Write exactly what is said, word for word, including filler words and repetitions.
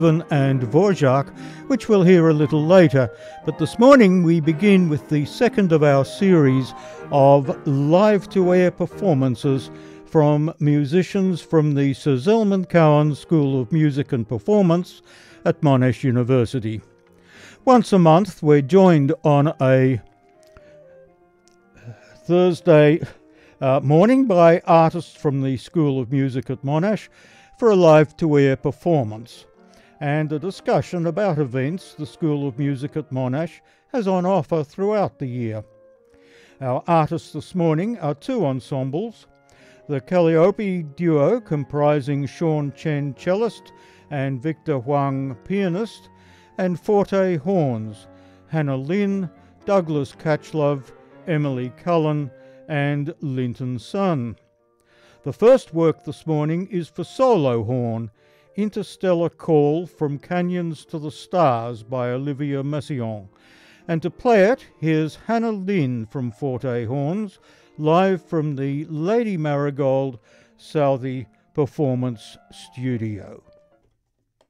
and Dvorak, which we'll hear a little later. But this morning we begin with the second of our series of live-to-air performances from musicians from the Sir Zelman Cowen School of Music and Performance at Monash University. Once a month we're joined on a Thursday uh, morning by artists from the School of Music at Monash for a live-to-air performance and a discussion about events the School of Music at Monash has on offer throughout the year. Our artists this morning are two ensembles: the Calliope duo comprising Sean Chen cellist and Victor Huang pianist, and Forte horns, Hannah Lynn, Douglas Catchlove, Emily Cullen and Linton Sun. The first work this morning is for solo horn, Interstellar Call from Canyons to the Stars by Olivier Messiaen. And to play it, here's Hannah Lynn from Forte horns, live from the Lady Marigold Southey Performance Studio.